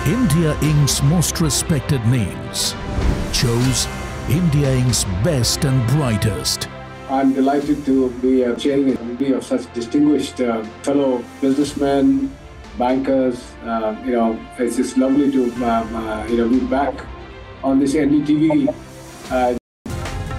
India Inc.'s most respected names, chose India Inc.'s best and brightest. I'm delighted to be chairing a committee of such distinguished fellow businessmen, bankers. It's just lovely to be back on this NDTV